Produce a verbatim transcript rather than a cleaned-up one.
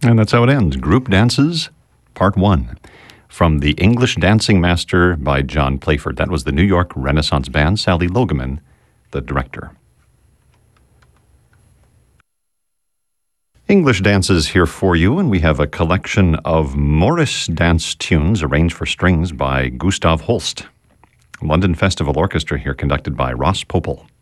And that's how it ends. Group Dances, Part one. From The English Dancing Master by John Playford. That was the New York Renaissance Band, Sally Logeman, the director. English Dances here for you, and we have a collection of Morris dance tunes arranged for strings by Gustav Holst. London Festival Orchestra here, conducted by Ross Popel.